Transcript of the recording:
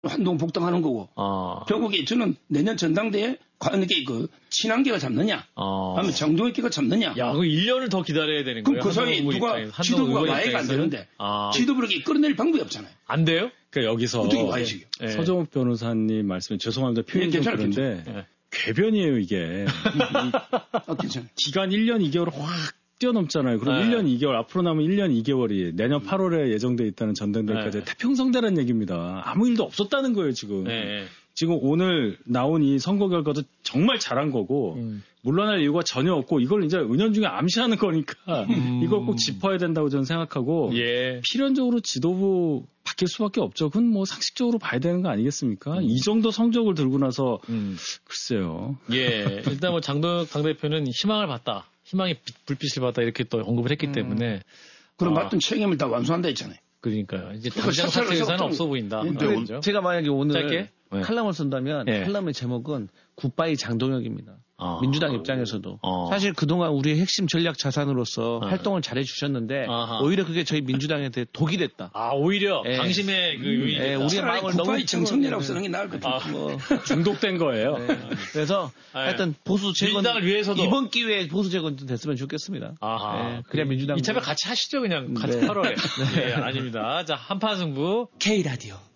한동 복당하는 거고. 결국에 저는 내년 전당대회 과연 이게 그 친한계가 잡느냐, 아니면 정동혁계가 잡느냐. 야, 그럼 1년을 더 기다려야 되는 거예요? 그럼 그 사이 누가 지도부가 와해가 안 되는데 지도부를 끌어낼 방법이 없잖아요. 안 돼요? 그러니까 여기서 어떻게 와해지요? 서정욱 변호사님 말씀에 죄송합니다. 표현이 좀 그런데 궤변이에요 이게. 기간 1년 2개월을 확 뛰어넘잖아요. 그럼 1년 2개월, 앞으로 남은 1년 2개월이 내년 8월에 예정돼 있다는 전당대회까지 태평성대라는 얘기입니다. 아무 일도 없었다는 거예요, 지금. 지금 오늘 나온 이 선거 결과도 정말 잘한 거고, 물러날 이유가 전혀 없고, 이걸 이제 은연중에 암시하는 거니까, 이걸 꼭 짚어야 된다고 저는 생각하고, 필연적으로 지도부 바뀔 수밖에 없죠. 그건 뭐 상식적으로 봐야 되는 거 아니겠습니까? 이 정도 성적을 들고 나서, 글쎄요. 일단 뭐 장동혁 당대표는 희망을 봤다. 희망의 불빛을 받다 이렇게 또 언급을 했기 때문에 그럼 맡은 책임을 다 완수한다 했잖아요. 그러니까요. 이제 당장 사퇴 의사는 없어 보인다. 제가 만약에 오늘 칼럼을 쓴다면 칼럼의 제목은 굿바이 장동혁입니다. 민주당 입장에서도 사실 그동안 우리의 핵심 전략 자산으로서 활동을 잘해 주셨는데 오히려 그게 저희 민주당에 대해 독이 됐다. 오히려 당신의 그 요인이 우리의 마음을 너무 정청래라고 쓰는 게 나을 것 같아요. 중독된 거예요. 그래서 하여튼 보수 재건 민주당을 위해서도 이번 기회에 보수 재건 좀 됐으면 좋겠습니다. 그래야 민주당 이참에 같이 하시죠 그냥 같이 8월에. 아닙니다. 자, 한판 승부 K라디오